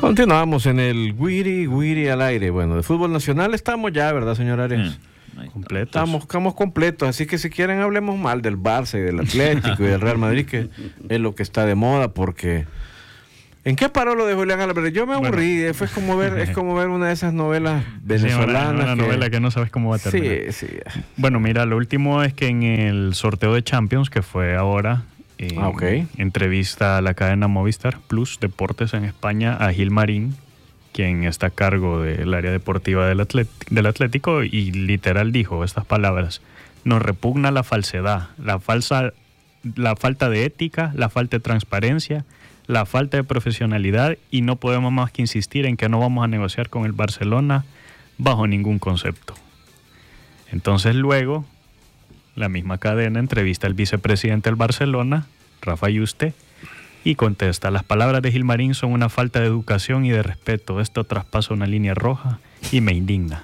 Continuamos en el Guiri al aire. Bueno, de fútbol nacional estamos ya, ¿verdad, señor Arias? Estamos completos, así que si quieren hablemos mal del Barça y del Atlético y del Real Madrid, que es lo que está de moda, porque ¿en qué paró lo de Julián Álvarez? Yo me aburrí, es como ver una de esas novelas venezolanas. Una novela que no sabes cómo va a terminar. Sí. Bueno, mira, lo último es que en el sorteo de Champions, que fue ahora, entrevista a la cadena Movistar Plus Deportes en España a Gil Marín, quien está a cargo del área deportiva del Atlético, y literal dijo estas palabras: nos repugna la falsedad, la falta de ética, la falta de transparencia, la falta de profesionalidad, y no podemos más que insistir en que no vamos a negociar con el Barcelona bajo ningún concepto. Entonces luego la misma cadena entrevista al vicepresidente del Barcelona, Rafa Yuste, y contesta: las palabras de Gilmarín son una falta de educación y de respeto. Esto traspasa una línea roja y me indigna.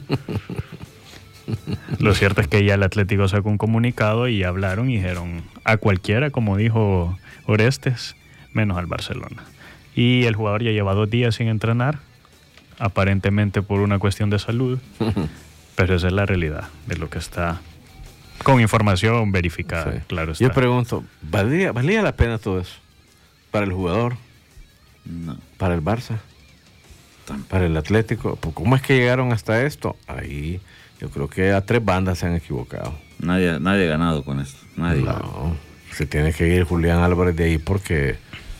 Lo cierto es que ya el Atlético sacó un comunicado y hablaron y dijeron a cualquiera, como dijo Orestes, menos al Barcelona. Y el jugador ya lleva 2 días sin entrenar, aparentemente por una cuestión de salud, pero esa es la realidad de lo que está, con información verificada. Sí. Claro está. Yo pregunto, ¿valía la pena todo eso? ¿Para el jugador? No. ¿Para el Barça? ¿Para el Atlético? ¿Cómo es que llegaron hasta esto? Ahí yo creo que a 3 bandas se han equivocado. Nadie ha ganado con esto. Nadie. No, se tiene que ir Julián Álvarez de ahí porque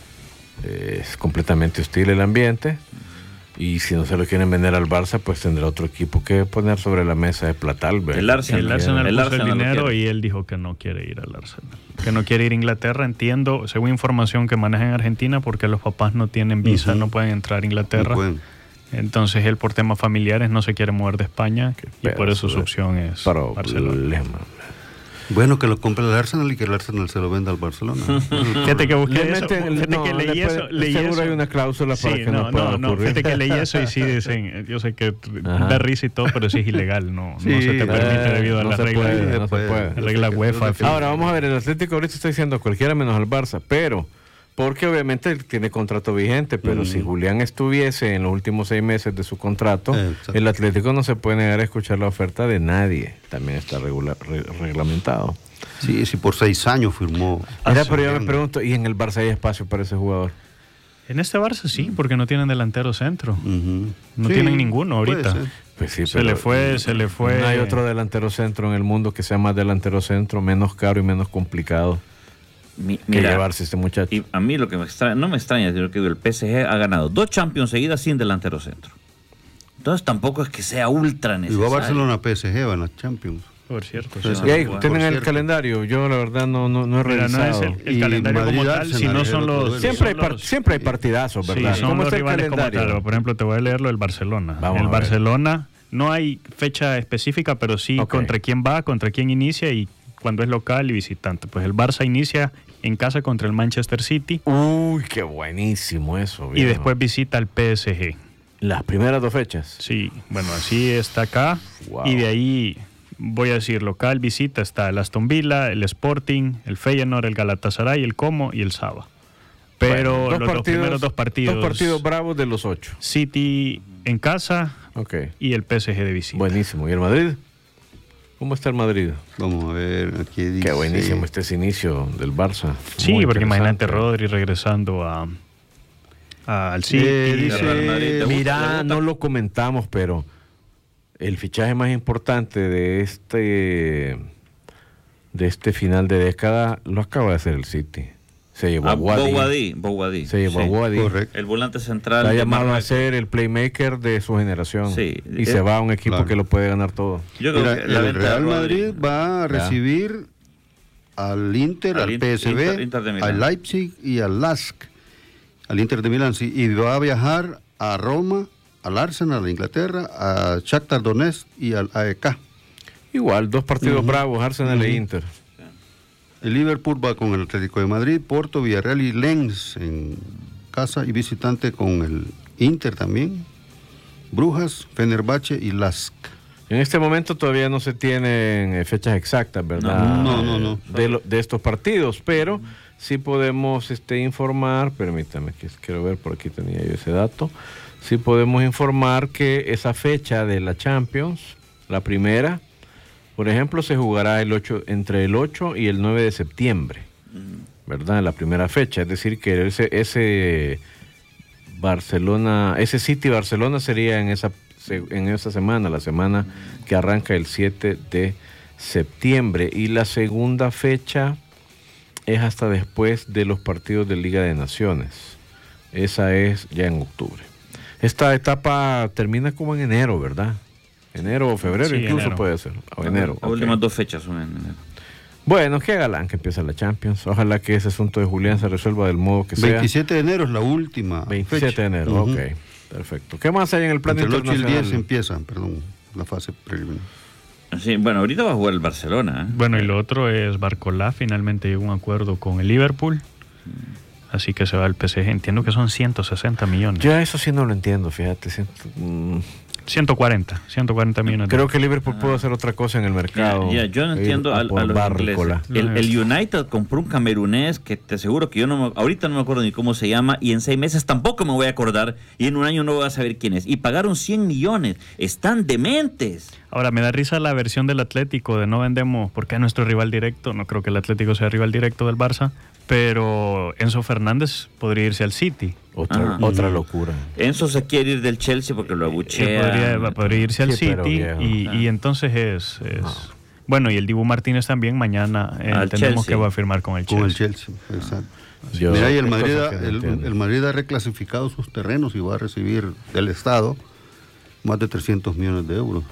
es completamente hostil el ambiente, y si no se lo quieren vender al Barça, pues tendrá otro equipo que poner sobre la mesa de Platal. El Arsenal puso el dinero y él dijo que no quiere ir al Arsenal, que no quiere ir a Inglaterra. Entiendo, según información que maneja en Argentina, porque los papás no tienen visa, no pueden entrar a Inglaterra. Entonces él, por temas familiares, no se quiere mover de España, y por eso su opción es Barcelona. Bueno, que lo compre el Arsenal y que el Arsenal se lo venda al Barcelona. Fíjate que busqué eso. Fíjate que leí eso. Seguro hay una cláusula para que no pueda ocurrir. Fíjate que leí eso y sí dicen, yo sé que da risa y todo, pero sí es ilegal. No se te permite debido a las reglas. No se puede. Regla UEFA. Ahora vamos a ver, el Atlético ahorita está diciendo cualquiera menos al Barça, pero porque obviamente él tiene contrato vigente, pero si Julián estuviese en los últimos 6 meses de su contrato, el Atlético no se puede negar a escuchar la oferta de nadie. También está reglamentado. Sí, por 6 años firmó. Mira, pero yo me pregunto, ¿y en el Barça hay espacio para ese jugador? En este Barça sí, porque no tienen delantero centro. No tienen ninguno ahorita. Pues sí, se le fue. No hay otro delantero centro en el mundo que sea más delantero centro, menos caro y menos complicado. Mira, llevarse este muchacho. Y a mí lo que no me extraña, sino que el PSG ha ganado 2 Champions seguidas sin delantero centro. Entonces tampoco es que sea ultra necesario. Y va a Barcelona PSG, van a Champions. Por cierto. Y ahí tienen el calendario. Yo la verdad no he revisado. No es el calendario Madrid, como tal, si no son los... Siempre hay partidazos, ¿verdad? Sí, son los rivales como tal. Por ejemplo, te voy a leer lo del Barcelona. El Barcelona no hay fecha específica, pero sí contra quién va, contra quién inicia y cuando es local y visitante. Pues el Barça inicia en casa contra el Manchester City. Uy, qué buenísimo eso, viejo. Y después visita al PSG. Las primeras 2 fechas. Sí, bueno, así está acá. Wow. Y de ahí, voy a decir, local, visita, está el Aston Villa, el Sporting, el Feyenoord, el Galatasaray, el Como y el Saba. Pero los primeros 2 partidos... 2 partidos bravos de los 8. City en casa y el PSG de visita. Buenísimo. ¿Y el Madrid? ¿Cómo está el Madrid? Vamos a ver, aquí dice... Qué buenísimo ese inicio del Barça. Sí, porque imagínate Rodri regresando al City. Dice, mira, no lo comentamos, pero el fichaje más importante de este final de década lo acaba de hacer el City. Se llevó a Bouhaddi. Se llevó a Bouhaddi. Correcto. El volante central. Ha llamado a ser el playmaker de su generación. Sí. Y se va a un equipo que lo puede ganar todo. Yo creo que el Real Madrid va a recibir al Inter, al PSV, al Leipzig y al LASK. Al Inter de Milán, sí. Y va a viajar a Roma, al Arsenal, a Inglaterra, a Shakhtar Donetsk y al AEK. Igual, 2 partidos bravos, Arsenal e Inter. El Liverpool va con el Atlético de Madrid, Porto, Villarreal y Lens en casa y visitante con el Inter también, Brujas, Fenerbahce y LASK. En este momento todavía no se tienen fechas exactas, ¿verdad? No. De estos partidos, pero sí podemos informar, permítame, que quiero ver, por aquí tenía yo ese dato, sí podemos informar que esa fecha de la Champions, la primera, por ejemplo, se jugará entre el 8 y el 9 de septiembre, ¿verdad? La primera fecha, es decir, que ese Barcelona, ese City Barcelona sería en esa semana, la semana que arranca el 7 de septiembre, y la segunda fecha es hasta después de los partidos de Liga de Naciones. Esa es ya en octubre. Esta etapa termina como en enero, ¿verdad? Enero o febrero, sí, incluso enero. Puede ser. O enero. Las últimas 2 fechas son en enero. Bueno, qué galán que empieza la Champions. Ojalá que ese asunto de Julián se resuelva del modo que 27 de enero es la última 27 fecha. De enero, ok. Perfecto. ¿Qué más hay en el plan internacional? El 8 y el 10 empiezan, la fase preliminar. Sí, bueno, ahorita va a jugar el Barcelona. Bueno, y lo otro es Barcolá, finalmente llegó a un acuerdo con el Liverpool. Así que se va al PSG. Entiendo que son 160 millones. Ya eso sí no lo entiendo, fíjate. 140 millones. Creo que Liverpool puede hacer otra cosa en el mercado. Yo no entiendo a los ingleses. El United compró un camerunés que te aseguro que ahorita no me acuerdo ni cómo se llama, y en 6 meses tampoco me voy a acordar, y en un año no voy a saber quién es. Y pagaron 100 millones. Están dementes. Ahora, me da risa la versión del Atlético de no vendemos porque es nuestro rival directo. No creo que el Atlético sea rival directo del Barça, pero Enzo Fernández podría irse al City. Otra locura. Enzo se quiere ir del Chelsea porque lo abuchea. Podría irse al City y entonces es bueno, y el Dibu Martínez también mañana entendemos que va a firmar con el Chelsea. Con el Chelsea, exacto. Mira, y el Madrid ha reclasificado sus terrenos y va a recibir del Estado más de 300 millones de euros.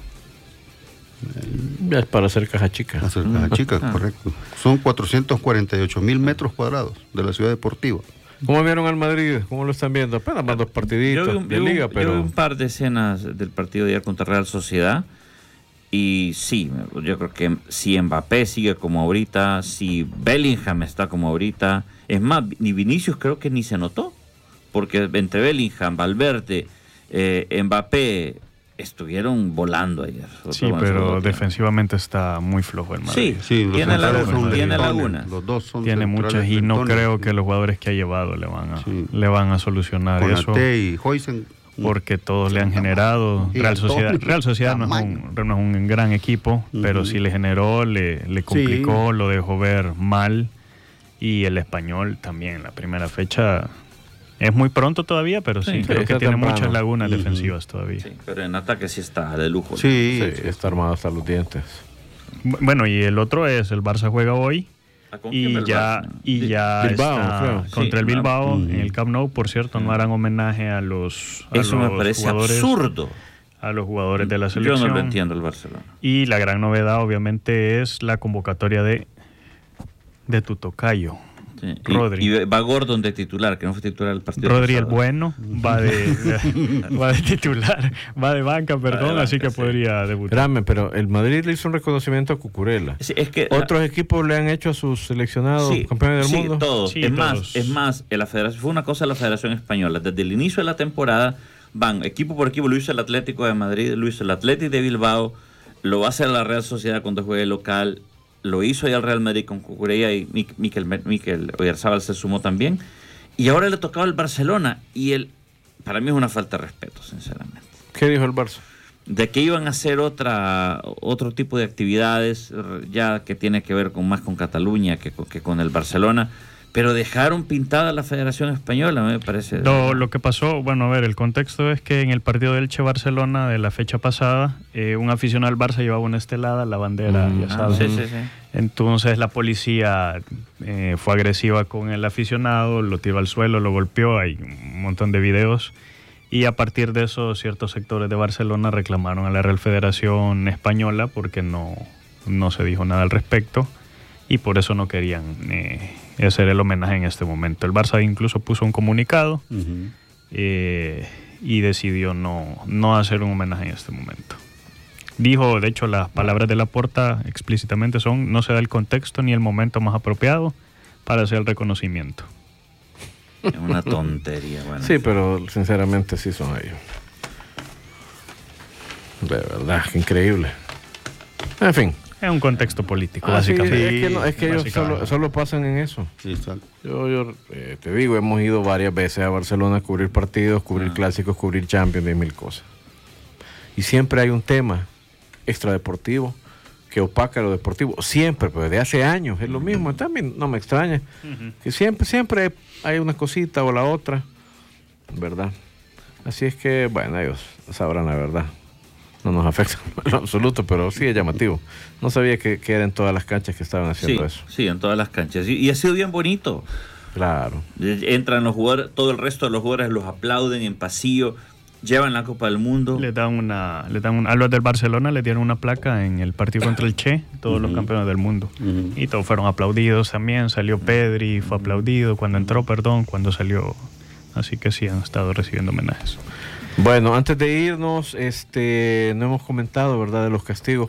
Es para hacer caja chica. Hacer caja chica, correcto. Son 448,000 metros cuadrados de la ciudad deportiva. ¿Cómo vieron al Madrid? ¿Cómo lo están viendo? Apenas más 2 partiditos de liga, pero... Yo vi un par de escenas del partido de ayer contra Real Sociedad, y sí, yo creo que si Mbappé sigue como ahorita, si Bellingham está como ahorita, es más, ni Vinicius creo que ni se notó, porque entre Bellingham, Valverde, Mbappé... estuvieron volando ayer. Sí, pero defensivamente está muy flojo el Madrid. Sí, tiene lagunas. Los dos son tiene muchas y no creo que los jugadores que ha llevado le van a solucionar Konaté eso. Y Huijsen, porque todos le han generado. Real Sociedad no es un gran equipo, pero sí le generó, le complicó, lo dejó ver mal. Y el Español también, en la primera fecha... Es muy pronto todavía, pero sí creo que tiene muchas lagunas defensivas todavía. Sí, pero en ataque sí está de lujo. Sí, está armado hasta los dientes. Bueno, y el otro es, el Barça juega hoy y ya Bilbao, está contra el Bilbao en el Camp Nou. Por cierto, no harán homenaje a los Eso me parece absurdo. A los jugadores de la selección. Yo no lo entiendo el Barcelona. Y la gran novedad, obviamente, es la convocatoria de tu tocayo. Sí. Y va Gordon de titular, que no fue titular el partido. Rodri el bueno va de titular, va de banca, así que podría debutar. Espérame, pero el Madrid le hizo un reconocimiento a Cucurella. Sí, es que ¿otros equipos le han hecho a sus seleccionados campeones del mundo? Todos. Sí, todos. Es más, la federación, fue una cosa de la Federación Española. Desde el inicio de la temporada van equipo por equipo. Lo hizo el Atlético de Madrid, lo hizo el Atlético de Bilbao, lo va a hacer la Real Sociedad cuando juegue local. Lo hizo ya el Real Madrid con Cucurella y Mikel Oyarzabal se sumó también. Y ahora le tocaba al Barcelona. Y para mí es una falta de respeto, sinceramente. ¿Qué dijo el Barça? De que iban a hacer otro tipo de actividades, ya que tiene que ver más con Cataluña que con el Barcelona. Pero dejaron pintada la Federación Española, me parece. Lo que pasó, bueno, a ver, el contexto es que en el partido del Elche-Barcelona de la fecha pasada, un aficionado al Barça llevaba una estelada, la bandera, ya sabes. Sí. Entonces la policía fue agresiva con el aficionado, lo tiró al suelo, lo golpeó, hay un montón de videos. Y a partir de eso, ciertos sectores de Barcelona reclamaron a la Real Federación Española porque no se dijo nada al respecto y por eso no querían hacer el homenaje en este momento. El Barça incluso puso un comunicado y decidió no hacer un homenaje en este momento. Dijo, de hecho, las palabras de Laporta explícitamente son: no se da el contexto ni el momento más apropiado para hacer el reconocimiento. Es una tontería. Bueno, sí, pero sinceramente sí son ellos. De verdad, qué increíble. En fin. Es un contexto político, básicamente. Sí, es que ellos solo pasan en eso. Sí, exacto. Yo te digo, hemos ido varias veces a Barcelona a cubrir partidos, cubrir clásicos, cubrir Champions, de mil cosas. Y siempre hay un tema extradeportivo que opaca lo deportivo. Siempre, pero de hace años es lo mismo. También no me extraña. Que siempre hay una cosita o la otra, ¿verdad? Así es que, bueno, ellos sabrán la verdad. No nos afecta en lo absoluto, pero sí es llamativo. No sabía que era en todas las canchas que estaban haciendo eso. Sí, en todas las canchas. Y ha sido bien bonito. Claro. Entran los jugadores, todo el resto de los jugadores los aplauden en pasillo, llevan la Copa del Mundo. A los del Barcelona le dieron una placa en el partido contra el Che, todos los campeones del mundo. Y todos fueron aplaudidos también. Salió Pedri, fue aplaudido cuando salió. Así que sí, han estado recibiendo homenajes. Bueno, antes de irnos, no hemos comentado, ¿verdad?, de los castigos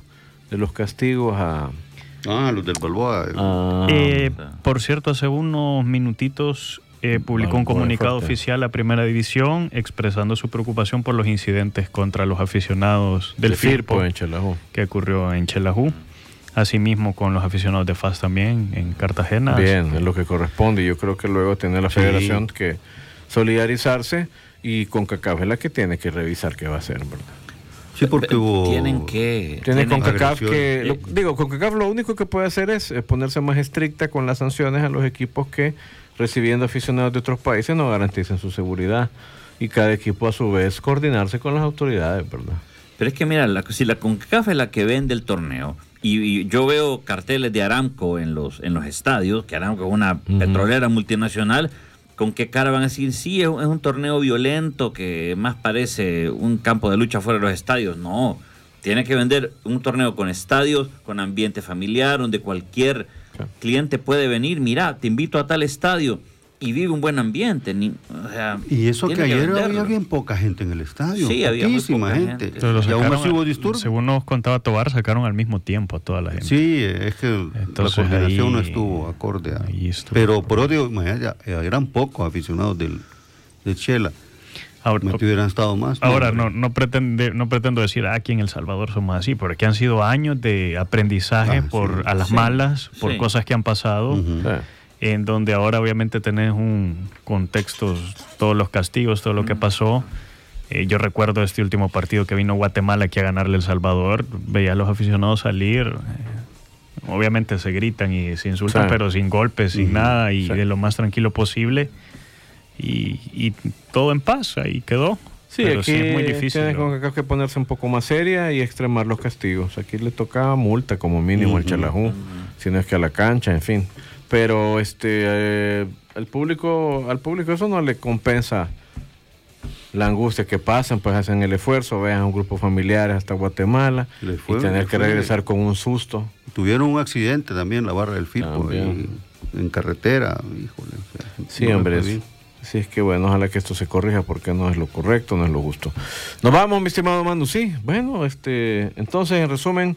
a... los del Balboa. Por cierto, hace unos minutitos publicó un comunicado oficial a Primera División expresando su preocupación por los incidentes contra los aficionados del Firpo en Xelajú, que ocurrió en Xelajú. Asimismo con los aficionados de FAS también en Cartagena. Bien, es lo que corresponde. Yo creo que luego tiene la federación que solidarizarse, y CONCACAF es la que tiene que revisar qué va a hacer, ¿verdad? Sí, porque tiene CONCACAF que... CONCACAF lo único que puede hacer es ponerse más estricta con las sanciones a los equipos que, recibiendo aficionados de otros países, no garanticen su seguridad. Y cada equipo, a su vez, coordinarse con las autoridades, ¿verdad? Pero es que, mira, si la CONCACAF es la que vende el torneo, y yo veo carteles de Aramco en los estadios, que Aramco es una petrolera multinacional, ¿con qué cara van a decir, sí, es un torneo violento que más parece un campo de lucha fuera de los estadios? No, tiene que vender un torneo con estadios, con ambiente familiar, donde cualquier cliente puede venir, mira, te invito a tal estadio, y vive un buen ambiente. Y eso que ayer había bien poca gente en el estadio. Sí, había poquísima gente. Y aún así hubo disturbios. Según nos contaba Tobar, sacaron al mismo tiempo a toda la gente. Sí, es que entonces, la coordinación no estuvo acorde. Pero por otro, eran pocos aficionados del Chela. Ahora, hubieran estado más. Ahora, no pretendo decir aquí en El Salvador somos así, porque han sido años de aprendizaje a las malas, por cosas que han pasado. En donde ahora obviamente tenés un contexto, todos los castigos, todo lo que pasó. Yo recuerdo este último partido que vino Guatemala aquí a ganarle El Salvador, veía a los aficionados salir, obviamente se gritan y se insultan, pero sin golpes, sin nada, y de lo más tranquilo posible, y todo en paz, ahí quedó. Sí, pero aquí es muy difícil. Tiene que ponerse un poco más seria y extremar los castigos. Aquí le tocaba multa como mínimo al Xelajú, si no es que a la cancha, en fin. Pero al público eso no le compensa la angustia que pasan, pues hacen el esfuerzo, vean a un grupo familiar hasta Guatemala y tener que regresar con un susto. Tuvieron un accidente también, la barra del Firpo, en carretera, híjole. Sí, hombre, sí, es que bueno, ojalá que esto se corrija porque no es lo correcto, no es lo justo. Nos vamos, mi estimado Manu. Sí, bueno, entonces en resumen...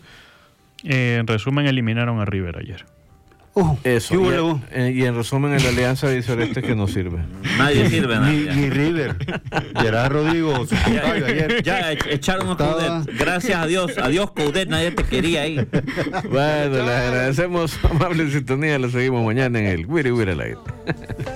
eliminaron a River ayer. Eso. Y en resumen, en la Alianza dice Oreste que no sirve. Nadie sirve, ni River. Gerard Rodrigo. Ya echaron a Coudet. Gracias a Dios. Adiós, Coudet. Nadie te quería ahí. Bueno, les agradecemos amable sintonía. Lo seguimos mañana en el Wiri Wiri al aire.